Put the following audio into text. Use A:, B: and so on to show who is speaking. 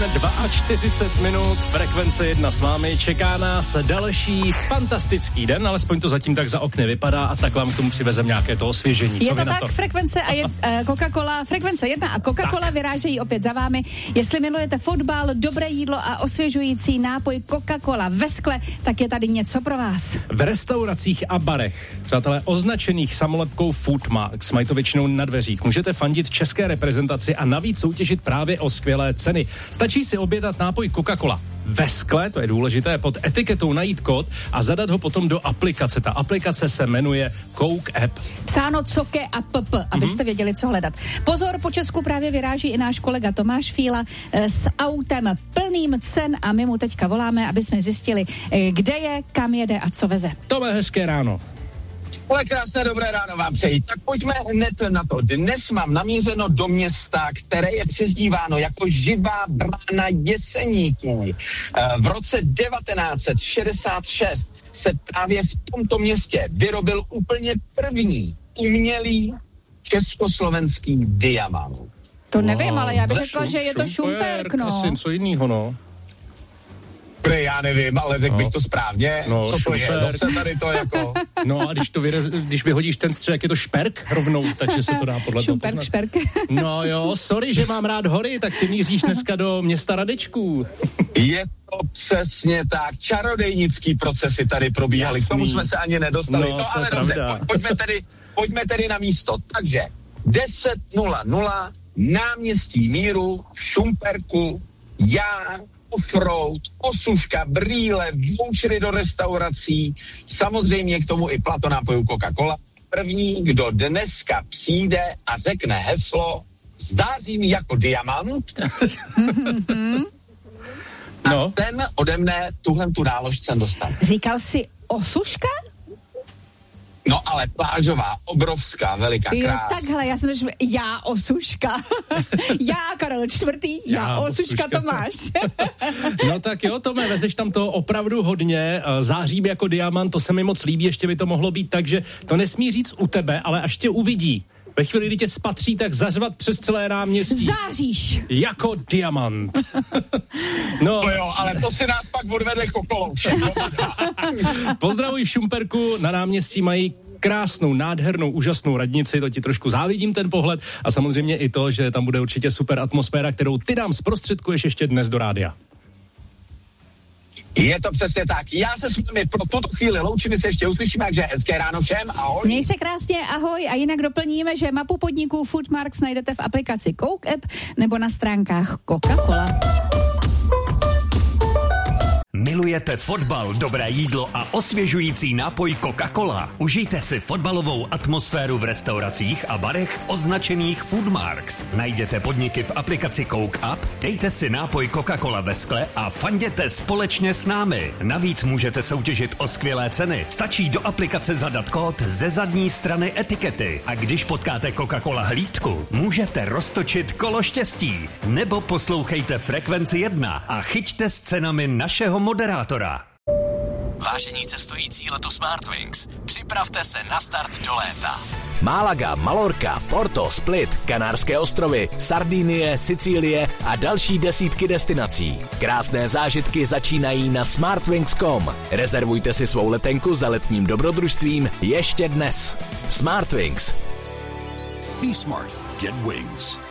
A: 42 minut, Frekvence 1 s vámi, čeká nás další fantastický den, alespoň to zatím tak za okny vypadá a tak vám k tomu přivezem nějaké to osvěžení. Co
B: je to
A: na
B: tak,
A: to?
B: Frekvence a Coca-Cola, Frekvence 1 a Coca-Cola vyrážejí opět za vámi. Jestli milujete fotbal, dobré jídlo a osvěžující nápoj Coca-Cola ve skle, tak je tady něco pro vás.
A: V restauracích a barech, přátelé, označených samolepkou Food Marks, mají to většinou na dveřích, můžete fandit české reprezentaci a navíc soutěžit právě o skvělé ceny. Stačí si objednat nápoj Coca-Cola ve skle, to je důležité, pod etiketou najít kód a zadat ho potom do aplikace. Ta aplikace se jmenuje Coke App.
B: Psáno Coke a PP, abyste věděli, co hledat. Pozor, po Česku právě vyráží i náš kolega Tomáš Fíla s autem plným cen a my mu teďka voláme, aby jsme zjistili, kde je, kam jede a co veze.
A: Tome, hezké ráno.
C: Ale krásné dobré ráno vám přeji. Tak pojďme hned na to. Dnes mám namířeno do města, které je přezdíváno jako živá brána Jeseníků. V roce 1966 se právě v tomto městě vyrobil úplně první umělý československý diamant.
B: To nevím, ale já bych řekla, že je to Šumperk, no.
A: Asi něco jinýho, no.
C: Já nevím, ale řekl bych to správně.
A: No,
C: co to
A: šumperk.
C: je? Zase tady to jako...
A: No a když vyhodíš ten střelek, je to šperk rovnou, takže se to dá podle toho
B: poznat. Šperk.
A: No jo, sorry, že mám rád hory, tak ty míříš dneska do města Radečků.
C: Je to přesně tak. Čarodejnický procesy tady probíhaly.
A: Jasný.
C: K tomu jsme se ani nedostali. No ale dobře, pojďme tedy na místo. Takže 10:00 náměstí Míru v Šumperku, já, offroad, osuška, brýle, vouchery do restaurací, samozřejmě k tomu i plato nápojů Coca-Cola. První, kdo dneska přijde a řekne heslo "Zdáří mi jako diamant", a ten ode mne tu nálož cen dostane.
B: Říkal jsi osuška?
C: No ale plážová, obrovská, veliká, krás.
B: Jo, takhle, já jsem já osuška. Já Karel IV. Já osuška Tomáš.
A: No tak jo, Tome, vezeš tam to opravdu hodně, zářím jako diamant, to se mi moc líbí, ještě by to mohlo být tak, že to nesmí říct u tebe, ale až tě uvidí. Ve chvíli, kdy tě spatří, tak zařvat přes celé náměstí.
B: Záříš.
A: Jako diamant.
C: No jo, ale to si nás pak odvedli kokolou.
A: Pozdravuj v Šumperku, na náměstí mají krásnou, nádhernou, úžasnou radnici, to ti trošku závidím ten pohled a samozřejmě i to, že tam bude určitě super atmosféra, kterou ty nám zprostředkuješ ještě dnes do rádia.
C: Je to přesně tak. Já se s vámi pro tuto chvíli loučím, se ještě uslyšíme, takže hezké ráno všem, ahoj.
B: Měj se krásně, ahoj, a jinak doplníme, že mapu podniků Food Marks najdete v aplikaci Coke App nebo na stránkách Coca-Cola.
D: Milujete fotbal, dobré jídlo a osvěžující nápoj Coca-Cola? Užijte si fotbalovou atmosféru v restauracích a barech označených Food Marks. Najděte podniky v aplikaci Coke App, dejte si nápoj Coca-Cola ve skle a fanděte společně s námi. Navíc můžete soutěžit o skvělé ceny. Stačí do aplikace zadat kód ze zadní strany etikety a když potkáte Coca-Cola hlídku, můžete roztočit kolo štěstí. Nebo poslouchejte Frekvenci 1 a chyťte s cenami našeho moderátora.
E: Vážení cestující letu Smartwings, připravte se na start do léta.
F: Málaga, Malorka, Porto, Split, Kanárské ostrovy, Sardinie, Sicílie a další desítky destinací. Krásné zážitky začínají na smartwings.com. Rezervujte si svou letenku za letním dobrodružstvím ještě dnes. Smartwings.
G: Be smart. Get wings.